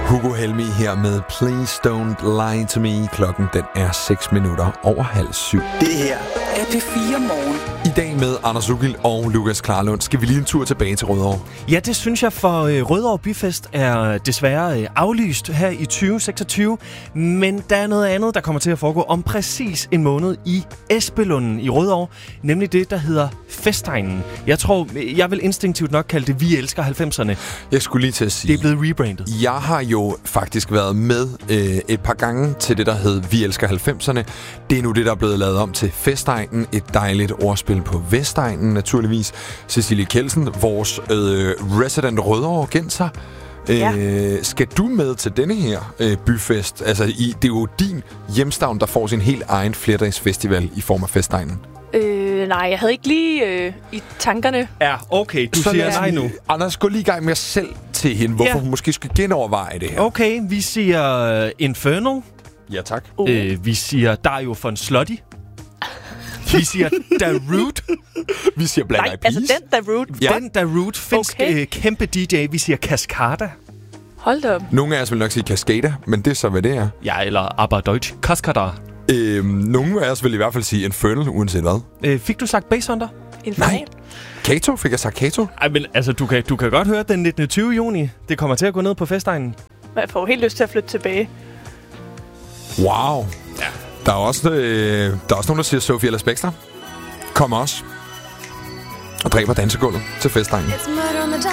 Hugo Helmi her med Please Don't Lie To Me. Klokken den er 6:06. Det her er P4 Morgen. I dag med Anders Ugild og Lukas Klarlund. Skal vi lige en tur tilbage til Rødovre? Ja, det synes jeg, for Rødovre Byfest er desværre aflyst her i 2026. Men der er noget andet, der kommer til at foregå om præcis en måned i Espelunden i Rødovre. Nemlig det, der hedder Festegnen. Jeg vil instinktivt nok kalde det Vi Elsker 90'erne. Jeg skulle lige til at sige... Det er blevet rebrandet. Jeg har jo faktisk været med et par gange til det, der hed Vi Elsker 90'erne. Det er nu det, der er blevet lavet om til Festegnen. Et dejligt ordspil på Vestegnen, naturligvis. Cecilie Kjeldsen, vores resident Rødovre-genser. Ja. Skal du med til denne her byfest? Altså, det er jo din hjemstavn, der får sin helt egen flerdagsfestival i form af Festegnen. Nej, jeg havde ikke lige i tankerne. Ja, okay, du siger nej nu. Anders, gå lige i gang med os selv til hende. Hvorfor hun måske skal genoverveje det her. Okay, vi siger Infernal. Ja, tak. Vi siger Dario von Slutty. Vi siger Darude. Vi siger Black Eyed Peas. Altså den Darude. Ja. Den Darude, finsk kæmpe DJ. Vi siger Cascada. Hold da op. Nogle af os vil nok sige Cascada, men det er så, hvad det er. Ja, eller aber Deutsch. Cascada. Nogle af os vil i hvert fald sige Infernal, uanset hvad. Fik du sagt Bass Hunter? Nej. Kato? Fik jeg sagt Kato? Ej, men altså, du kan godt høre den 19. 20. juni. Det kommer til at gå ned på Festegnen. Jeg får helt lyst til at flytte tilbage. Wow. Ja. Der er også nogen, der siger Sofie Ella Spexter. Kom også. Og dræber dansegulvet til Festegnen.